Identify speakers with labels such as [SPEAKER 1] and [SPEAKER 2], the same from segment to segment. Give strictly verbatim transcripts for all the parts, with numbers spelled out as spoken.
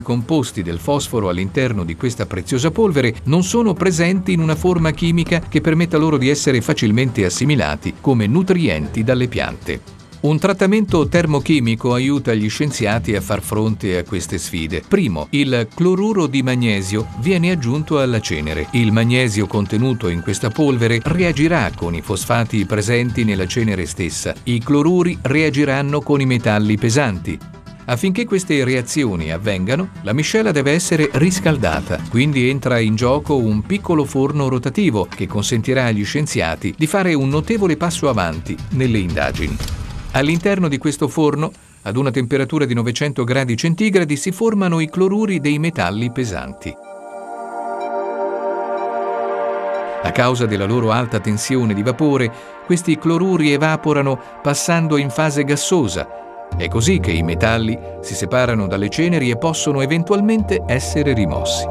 [SPEAKER 1] composti del fosforo all'interno di questa preziosa polvere non sono presenti in una forma chimica che permetta loro di essere facilmente assimilati come nutrienti dalle piante. Un trattamento termochimico aiuta gli scienziati a far fronte a queste sfide. Primo, il cloruro di magnesio viene aggiunto alla cenere. Il magnesio contenuto in questa polvere reagirà con i fosfati presenti nella cenere stessa. I cloruri reagiranno con i metalli pesanti. Affinché queste reazioni avvengano, la miscela deve essere riscaldata, quindi entra in gioco un piccolo forno rotativo che consentirà agli scienziati di fare un notevole passo avanti nelle indagini. All'interno di questo forno, ad una temperatura di novecento gradi centigradi, si formano i cloruri dei metalli pesanti. A causa della loro alta tensione di vapore, questi cloruri evaporano passando in fase gassosa. È così che i metalli si separano dalle ceneri e possono eventualmente essere rimossi.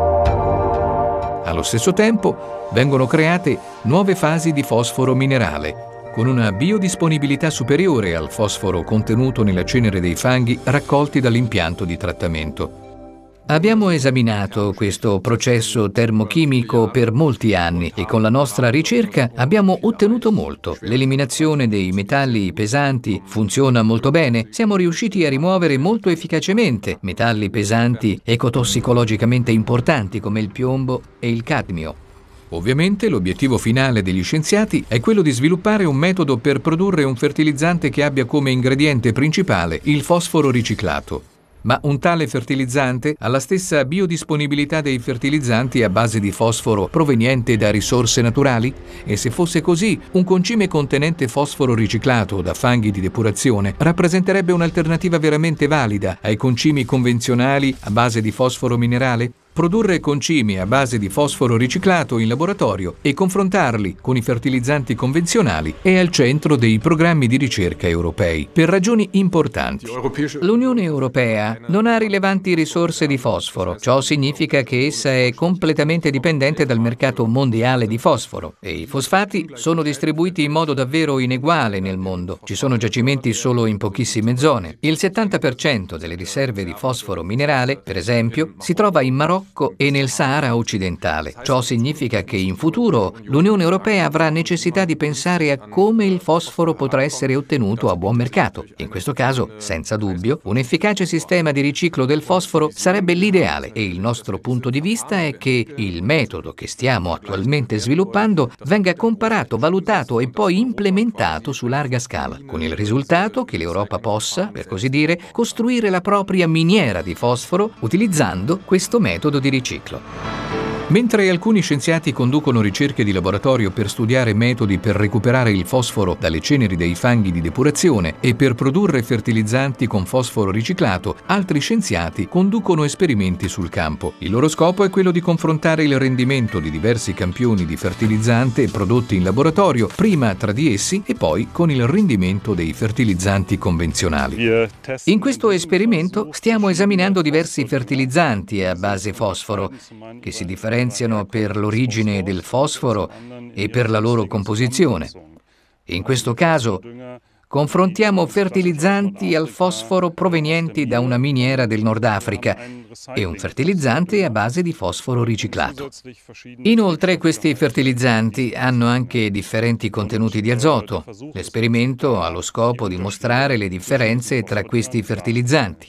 [SPEAKER 1] Allo stesso tempo vengono create nuove fasi di fosforo minerale, con una biodisponibilità superiore al fosforo contenuto nella cenere dei fanghi raccolti dall'impianto di trattamento. Abbiamo esaminato questo processo termochimico per molti anni e con la nostra ricerca abbiamo ottenuto molto. L'eliminazione dei metalli pesanti funziona molto bene. Siamo riusciti a rimuovere molto efficacemente metalli pesanti ecotossicologicamente importanti come il piombo e il cadmio. Ovviamente l'obiettivo finale degli scienziati è quello di sviluppare un metodo per produrre un fertilizzante che abbia come ingrediente principale il fosforo riciclato. Ma un tale fertilizzante ha la stessa biodisponibilità dei fertilizzanti a base di fosforo proveniente da risorse naturali? E se fosse così, un concime contenente fosforo riciclato da fanghi di depurazione rappresenterebbe un'alternativa veramente valida ai concimi convenzionali a base di fosforo minerale? Produrre concimi a base di fosforo riciclato in laboratorio e confrontarli con i fertilizzanti convenzionali è al centro dei programmi di ricerca europei, per ragioni importanti. L'Unione Europea non ha rilevanti risorse di fosforo. Ciò significa che essa è completamente dipendente dal mercato mondiale di fosforo e i fosfati sono distribuiti in modo davvero ineguale nel mondo. Ci sono giacimenti solo in pochissime zone. Il settanta per cento delle riserve di fosforo minerale, per esempio, si trova in Marocco e nel Sahara occidentale. Ciò significa che in futuro l'Unione Europea avrà necessità di pensare a come il fosforo potrà essere ottenuto a buon mercato. In questo caso, senza dubbio, un efficace sistema di riciclo del fosforo sarebbe l'ideale e il nostro punto di vista è che il metodo che stiamo attualmente sviluppando venga comparato, valutato e poi implementato su larga scala, con il risultato che l'Europa possa, per così dire, costruire la propria miniera di fosforo utilizzando questo metodo di riciclo. Mentre alcuni scienziati conducono ricerche di laboratorio per studiare metodi per recuperare il fosforo dalle ceneri dei fanghi di depurazione e per produrre fertilizzanti con fosforo riciclato, altri scienziati conducono esperimenti sul campo. Il loro scopo è quello di confrontare il rendimento di diversi campioni di fertilizzante prodotti in laboratorio, prima tra di essi e poi con il rendimento dei fertilizzanti convenzionali. In questo esperimento stiamo esaminando diversi fertilizzanti a base fosforo che si differenziano per l'origine del fosforo e per la loro composizione. In questo caso confrontiamo fertilizzanti al fosforo provenienti da una miniera del Nord Africa e un fertilizzante a base di fosforo riciclato. Inoltre questi fertilizzanti hanno anche differenti contenuti di azoto. L'esperimento ha lo scopo di mostrare le differenze tra questi fertilizzanti.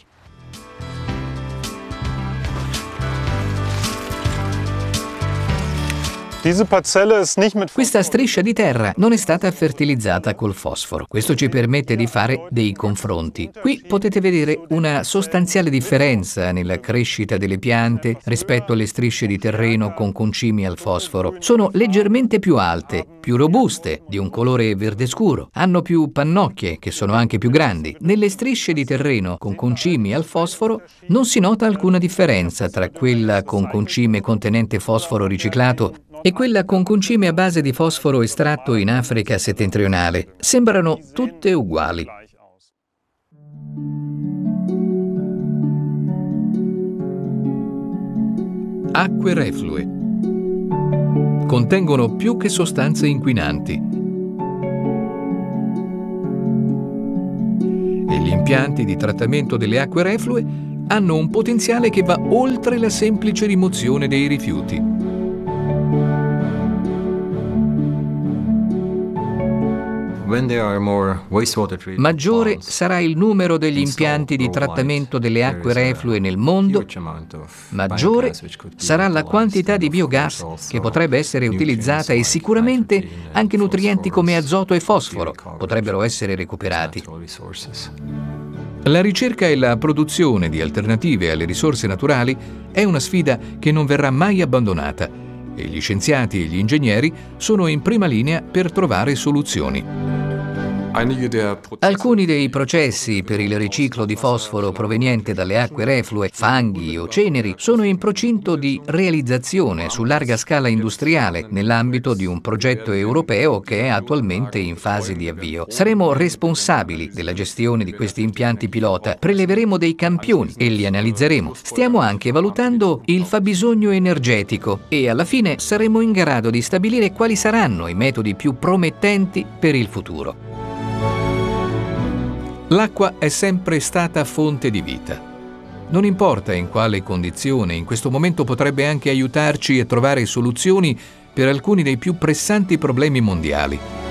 [SPEAKER 1] Questa striscia di terra non è stata fertilizzata col fosforo. Questo ci permette di fare dei confronti. Qui potete vedere una sostanziale differenza nella crescita delle piante rispetto alle strisce di terreno con concimi al fosforo. Sono leggermente più alte, più robuste, di un colore verde scuro. Hanno più pannocchie, che sono anche più grandi. Nelle strisce di terreno con concimi al fosforo non si nota alcuna differenza tra quella con concime contenente fosforo riciclato e quella con concime a base di fosforo estratto in Africa settentrionale. Sembrano tutte uguali. Acque reflue. Contengono più che sostanze inquinanti. E gli impianti di trattamento delle acque reflue hanno un potenziale che va oltre la semplice rimozione dei rifiuti.
[SPEAKER 2] Maggiore sarà il numero degli impianti di trattamento delle acque reflue nel mondo, maggiore sarà la quantità di biogas che potrebbe essere utilizzata e sicuramente anche nutrienti come azoto e fosforo potrebbero essere recuperati.
[SPEAKER 1] La ricerca e la produzione di alternative alle risorse naturali è una sfida che non verrà mai abbandonata e gli scienziati e gli ingegneri sono in prima linea per trovare soluzioni.
[SPEAKER 2] Alcuni dei processi per il riciclo di fosforo proveniente dalle acque reflue, fanghi o ceneri sono in procinto di realizzazione su larga scala industriale nell'ambito di un progetto europeo che è attualmente in fase di avvio. Saremo responsabili della gestione di questi impianti pilota, preleveremo dei campioni e li analizzeremo. Stiamo anche valutando il fabbisogno energetico e alla fine saremo in grado di stabilire quali saranno i metodi più promettenti per il futuro.
[SPEAKER 1] L'acqua è sempre stata fonte di vita. Non importa in quale condizione, in questo momento potrebbe anche aiutarci a trovare soluzioni per alcuni dei più pressanti problemi mondiali.